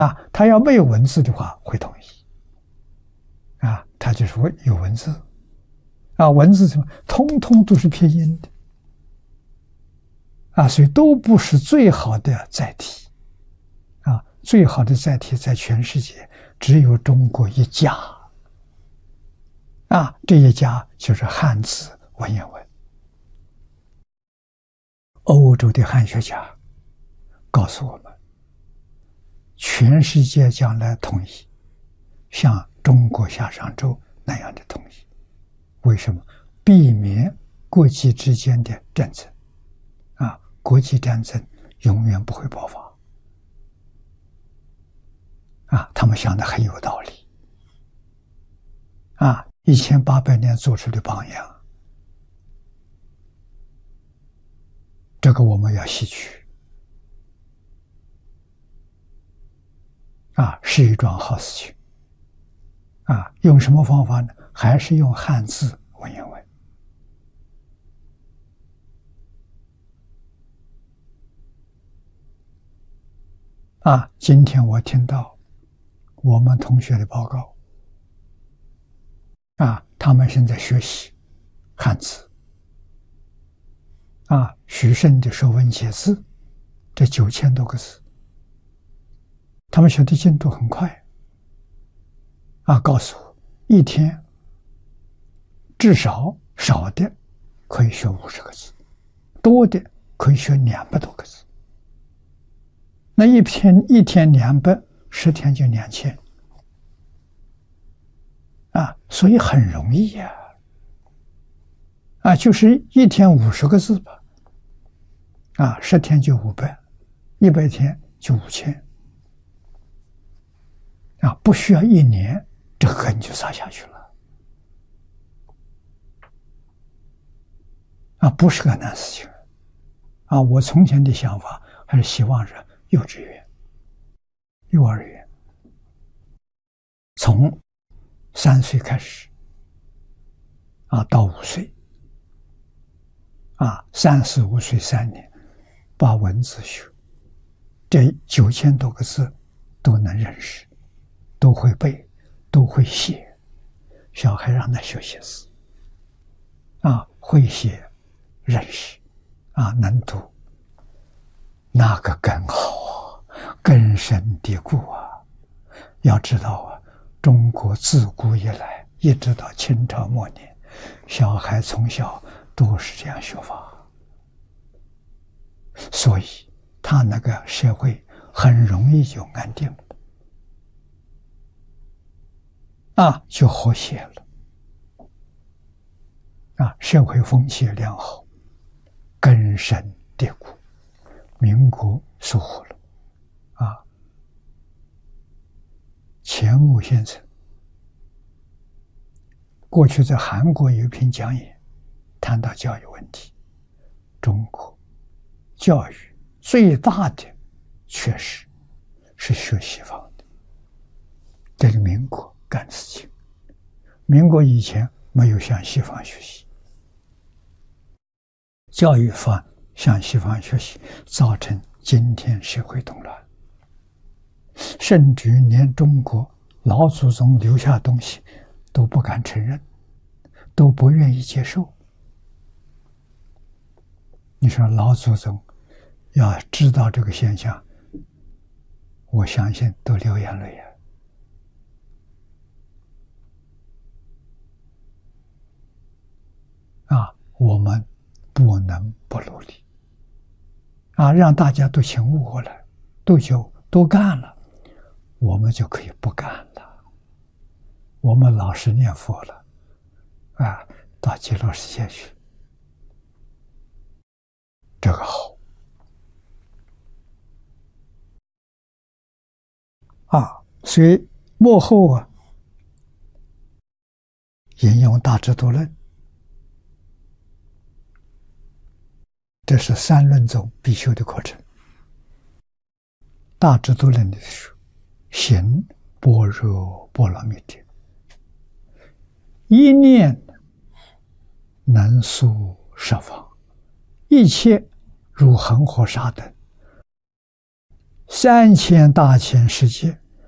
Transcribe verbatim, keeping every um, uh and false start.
啊，他要没有文字的话，会统一。啊，他就是会有文字。啊，文字什么，通通都是拼音的。啊，所以都不是最好的载体。啊，最好的载体在全世界只有中国一家。啊，这一家就是汉字文言文。欧洲的汉学家告诉我们，全世界将来统一，像中国下商周那样的统一。为什么？避免国际之间的战争。啊，国际战争永远不会爆发。啊，他们想的很有道理。啊，一千八百年做出的榜样，这个我们要吸取。啊，是一桩好事情。啊，用什么方法呢？还是用汉字文言文。啊，今天我听到我们同学的报告。啊，他们现在学习汉字。啊，许慎的《说文解字》，这九千多个字，他们学的进度很快。啊，告诉我，一天至少少的可以学五十个字，多的可以学两百多个字。那一天一天两百，十天就两千。啊，所以很容易呀。啊，就是一天五十个字吧。啊，十天就五百，一百天就五千。啊，不需要一年，这个根就撒下去了。啊，不是个难事情。啊，我从前的想法还是希望是幼稚园、幼儿园，从三岁开始，啊，到五岁，啊，三四五岁三年，把文字学，这九千多个字都能认识，都会背，都会写。小孩让他学写字，啊，会写，认识，啊，能读，那个更好啊，根深蒂固啊。要知道啊，中国自古以来一直到清朝末年，小孩从小都是这样学法，所以他那个社会很容易就安定了，啊，就和谐了，啊，社会风气良好，根深蒂固，民国疏忽了，啊。钱穆先生过去在韩国有一篇讲演，谈到教育问题。中国教育最大的缺失是学西方的，这是民国干的事情。民国以前没有向西方学习，教育方向西方学习，造成今天社会动乱。甚至于连中国老祖宗留下东西都不敢承认，都不愿意接受。你说老祖宗要知道这个现象，我相信都流眼泪啊！啊，我们不能不努力啊，让大家都醒悟过来，都就都干了，我们就可以不干了。我们老实念佛了，啊，到极乐世界去，这个好啊。所以幕后啊，引用《大智度论》，这是三论宗必修的课程。《大智度论》的书，行般若波罗蜜多，一念能速十方，一切如恒河沙等， 三千大千世界